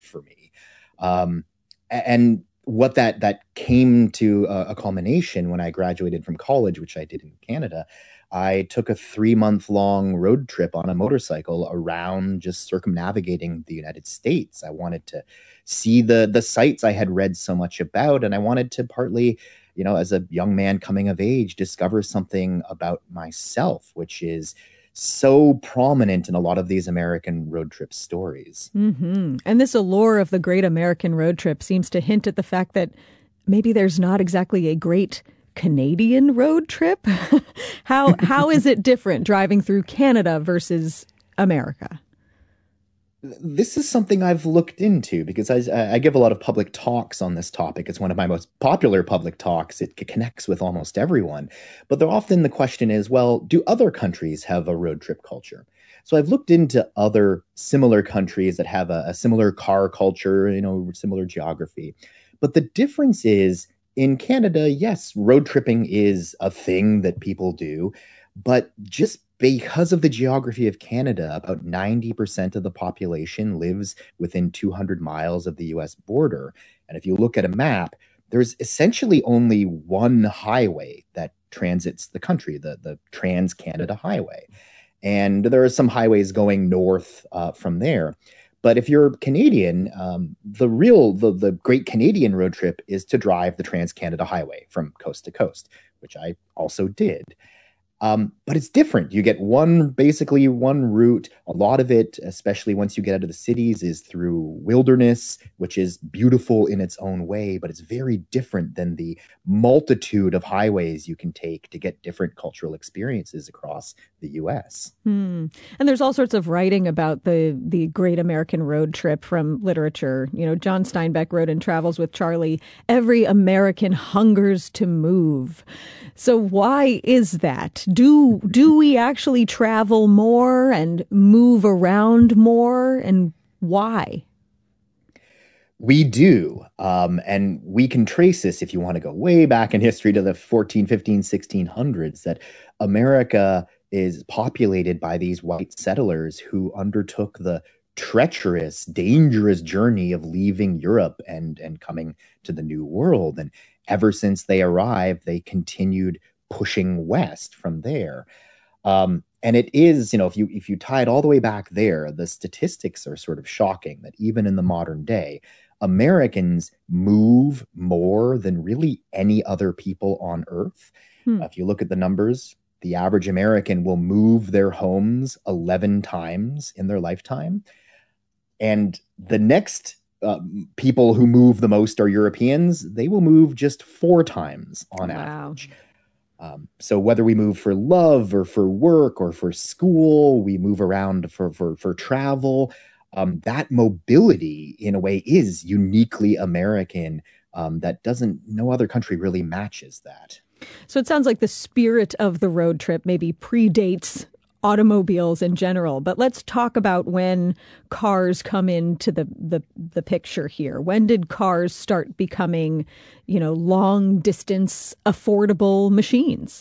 for me. And what that came to a culmination when I graduated from college, which I did in Canada. I took a 3-month long road trip on a motorcycle around just circumnavigating the United States. I wanted to see the sites I had read so much about, and I wanted to partly, as a young man coming of age, discover something about myself, which is so prominent in a lot of these American road trip stories. And this allure of the great American road trip seems to hint at the fact that maybe there's not exactly a great Canadian road trip. How is it different driving through Canada versus America? This is something I've looked into because I give a lot of public talks on this topic. It's one of my most popular public talks. It connects with almost everyone. But often the question is, well, do other countries have a road trip culture? So I've looked into other similar countries that have a similar car culture, similar geography. But the difference is in Canada, yes, road tripping is a thing that people do, but just because of the geography of Canada, about 90% of the population lives within 200 miles of the US border. And if you look at a map, there's essentially only one highway that transits the country, the Trans-Canada Highway. And there are some highways going north from there. But if you're Canadian, the great Canadian road trip is to drive the Trans-Canada Highway from coast to coast, which I also did. But it's different. You get basically one route. A lot of it, especially once you get out of the cities, is through wilderness, which is beautiful in its own way, but it's very different than the multitude of highways you can take to get different cultural experiences across the US. And there's all sorts of writing about the great American road trip from literature. John Steinbeck wrote in Travels with Charlie, "Every American hungers to move." So why is that? Do we actually travel more and move around more, and why? We do. And we can trace this, if you want to go way back in history, to the 14, 15, 1600s, that America is populated by these white settlers who undertook the treacherous, dangerous journey of leaving Europe and coming to the New World. And ever since they arrived, they continued pushing west from there. And it is, if you tie it all the way back there, the statistics are sort of shocking that even in the modern day, Americans move more than really any other people on Earth. If you look at the numbers, the average American will move their homes 11 times in their lifetime. And the next people who move the most are Europeans. They will move just 4 times on average. So whether we move for love or for work or for school, we move around for travel. That mobility, in a way, is uniquely American. No other country really matches that. So it sounds like the spirit of the road trip maybe predates automobiles in general. But let's talk about when cars come into the picture here. When did cars start becoming, long distance affordable machines?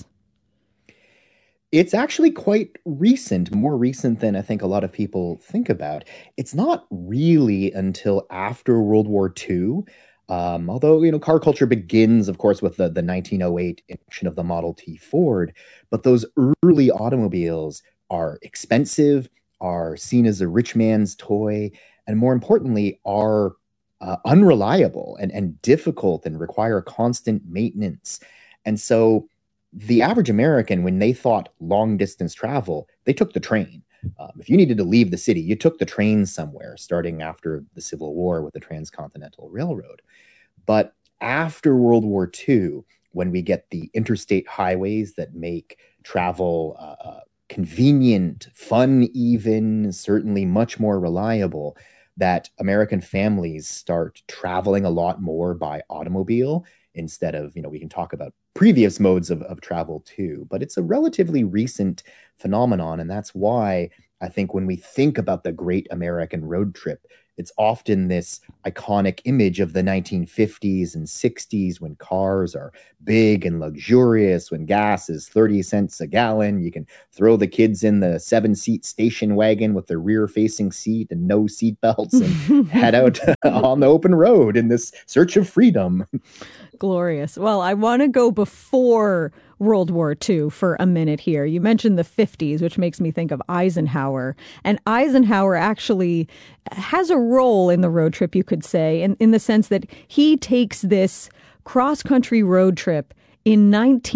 It's actually quite recent, more recent than I think a lot of people think about. It's not really until after World War II. Although, car culture begins, of course, with the 1908 invention of the Model T Ford, but those early automobiles are expensive, are seen as a rich man's toy, and more importantly, are unreliable and difficult and require constant maintenance. And so the average American, when they thought long distance travel, they took the train. If you needed to leave the city, you took the train somewhere, starting after the Civil War with the Transcontinental Railroad. But after World War II, when we get the interstate highways that make travel convenient, fun even, certainly much more reliable, that American families start traveling a lot more by automobile instead of, we can talk about previous modes of travel too. But it's a relatively recent phenomenon. And that's why I think when we think about the great American road trip, It's often this iconic image of the 1950s and 60s when cars are big and luxurious, when gas is 30 cents a gallon. You can throw the kids in the 7-seat station wagon with their rear-facing seat and no seat belts and head out on the open road in this search of freedom. Glorious. Well, I want to go before World War II for a minute here. You mentioned the 50s, which makes me think of Eisenhower. And Eisenhower actually has a role in the road trip, you could say, in the sense that he takes this cross-country road trip in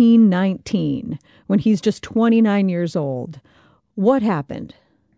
1919 when he's just 29 years old. What happened?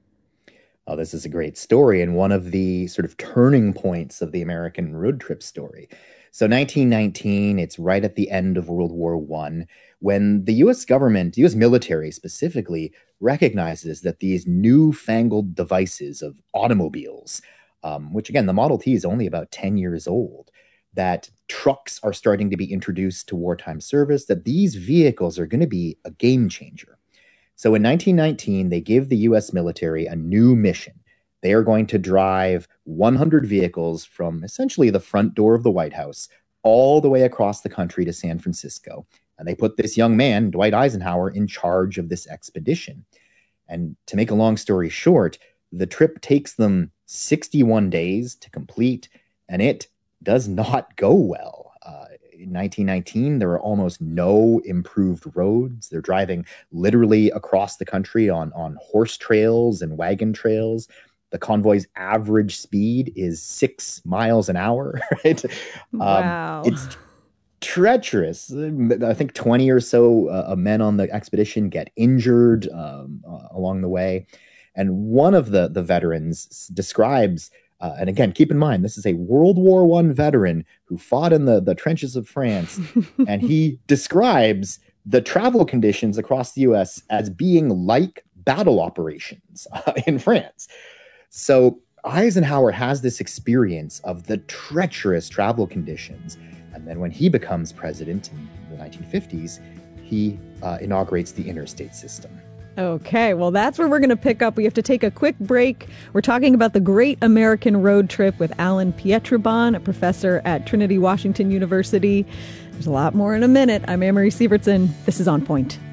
Oh, this is a great story and one of the sort of turning points of the American road trip story. So 1919, it's right at the end of World War I, when the U.S. government, U.S. military specifically, recognizes that these newfangled devices of automobiles, which again, the Model T is only about 10 years old, that trucks are starting to be introduced to wartime service, that these vehicles are going to be a game changer. So in 1919, they give the U.S. military a new mission. They are going to drive 100 vehicles from essentially the front door of the White House all the way across the country to San Francisco. And they put this young man, Dwight Eisenhower, in charge of this expedition. And to make a long story short, the trip takes them 61 days to complete, and it does not go well. In 1919, there are almost no improved roads. They're driving literally across the country on horse trails and wagon trails. The convoy's average speed is 6 miles an hour, right? Wow. It's treacherous. I think 20 or so men on the expedition get injured along the way. And one of the veterans describes, and again, keep in mind, this is a World War I veteran who fought in the trenches of France, and he describes the travel conditions across the U.S. as being like battle operations in France. So Eisenhower has this experience of the treacherous travel conditions. And then when he becomes president in the 1950s, he inaugurates the interstate system. Okay, well, that's where we're going to pick up. We have to take a quick break. We're talking about the Great American Road Trip with Alan Pietroban, a professor at Trinity Washington University. There's a lot more in a minute. I'm Amory Sievertson. This is On Point.